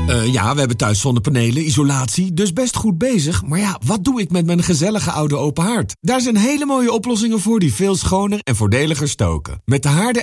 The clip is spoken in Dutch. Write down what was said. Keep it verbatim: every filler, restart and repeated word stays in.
Uh, ja, we hebben thuis zonnepanelen, isolatie, dus best goed bezig. Maar ja, wat doe ik met mijn gezellige oude open haard? Daar zijn hele mooie oplossingen voor die veel schoner en voordeliger stoken. Met de haarden